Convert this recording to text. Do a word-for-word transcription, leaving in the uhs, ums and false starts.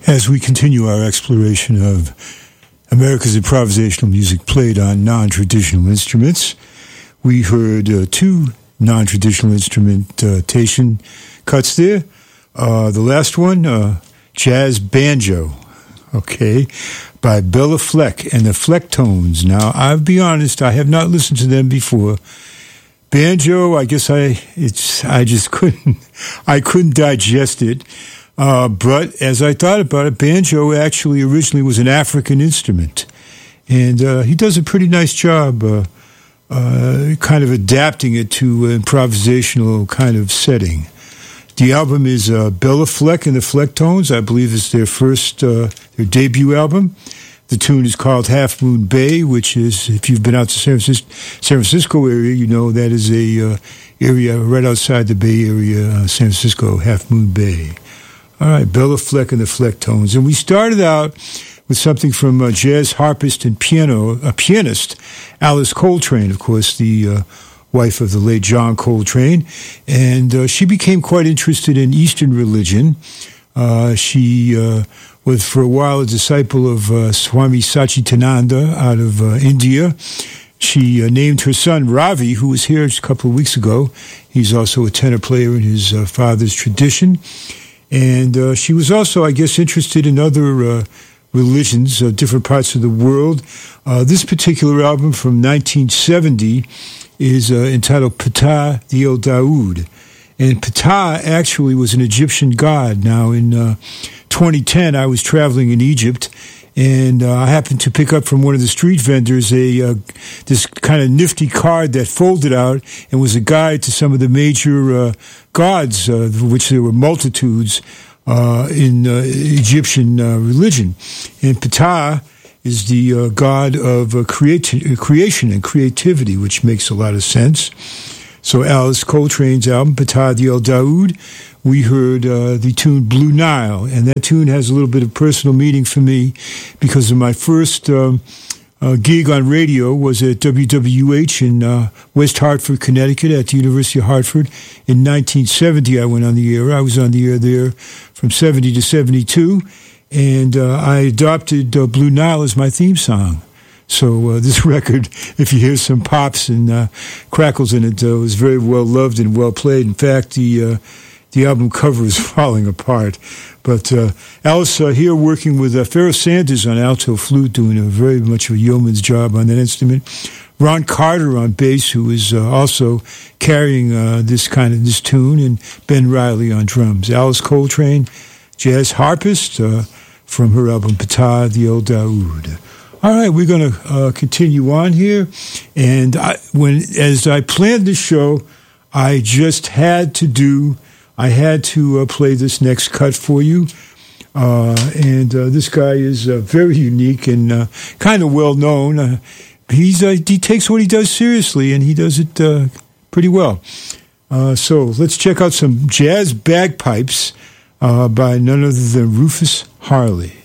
As we continue our exploration of America's improvisational music played on non-traditional instruments, we heard uh, two non-traditional instrumentation cuts there. Uh, the last one, uh, Jazz Banjo, okay, by Bella Fleck and the Flecktones. Now, I'll be honest, I have not listened to them before. Banjo, I guess I it's I just couldn't I couldn't digest it. Uh, but as I thought about it, banjo actually originally was an African instrument. And uh, he does a pretty nice job uh, uh, kind of adapting it to an improvisational kind of setting. The album is uh, Bella Fleck and the Flecktones. I believe it's their first, uh, their debut album. The tune is called Half Moon Bay, which is, if you've been out to San Francisco, San Francisco area, you know that is a uh, area right outside the Bay Area, uh, San Francisco, Half Moon Bay. All right, Bella Fleck and the Flecktones. And we started out with something from uh, jazz harpist and piano, a pianist, Alice Coltrane, of course, the uh, wife of the late John Coltrane. And uh, she became quite interested in Eastern religion. Uh, she uh, was for a while a disciple of uh, Swami Satchitananda out of uh, India. She uh, named her son Ravi, who was here a couple of weeks ago. He's also a tenor player in his uh, father's tradition. And uh, she was also, I guess, interested in other uh, religions, uh, different parts of the world. Uh, this particular album from nineteen seventy is uh, entitled Ptah the El Daoud. And Ptah actually was an Egyptian god. Now, in uh, twenty ten, I was traveling in Egypt, and uh, I happened to pick up from one of the street vendors a uh, this kind of nifty card that folded out and was a guide to some of the major uh, gods, uh, of which there were multitudes uh, in uh, Egyptian uh, religion. And Ptah is the uh, god of uh, creati- creation and creativity, which makes a lot of sense. So Alice Coltrane's album, Ptah the El Daoud, we heard uh, the tune Blue Nile, and that tune has a little bit of personal meaning for me because of my first um, uh, gig on radio was at W W H in uh, West Hartford, Connecticut, at the University of Hartford. In nineteen seventy, I went on the air. I was on the air there from seventy to seventy-two, and uh, I adopted uh, Blue Nile as my theme song. So uh, this record, if you hear some pops and uh, crackles in it, uh, was very well loved and well played. In fact, the uh, the album cover is falling apart. But uh, Alice uh, here working with uh, Pharoah Sanders on alto flute, doing a very much of a yeoman's job on that instrument. Ron Carter on bass, who is uh, also carrying uh, this kind of this tune, and Ben Riley on drums. Alice Coltrane, jazz harpist uh, from her album Ptah the El Daoud. All right, we're going to uh, continue on here, and I, when as I planned this show, I just had to do, I had to uh, play this next cut for you, uh, and uh, this guy is uh, very unique and uh, kind of well known. Uh, he's uh, he takes what he does seriously, and he does it uh, pretty well. Uh, so let's check out some jazz bagpipes uh, by none other than Rufus Harley.